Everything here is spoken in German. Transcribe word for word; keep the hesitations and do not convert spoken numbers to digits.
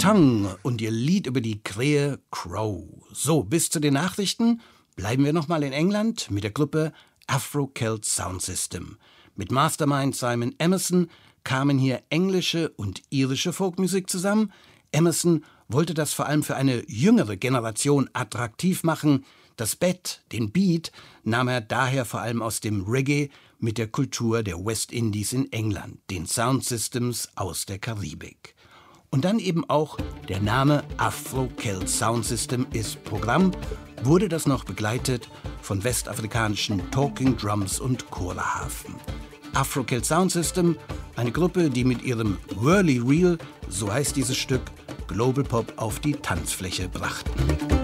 Tongue und ihr Lied über die Krähe Crow. So, bis zu den Nachrichten bleiben wir nochmal in England mit der Gruppe Afro-Celt Sound System. Mit Mastermind Simon Emerson kamen hier englische und irische Folkmusik zusammen. Emerson wollte das vor allem für eine jüngere Generation attraktiv machen. Das Bett, den Beat, nahm er daher vor allem aus dem Reggae mit der Kultur der West Indies in England, den Sound Systems aus der Karibik. Und dann eben auch der Name Afro-Celt Sound System ist Programm, wurde das noch begleitet von westafrikanischen Talking Drums und Chorharfen. Afro-Celt Sound System, eine Gruppe, die mit ihrem Whirly Reel, so heißt dieses Stück, Global Pop auf die Tanzfläche brachten.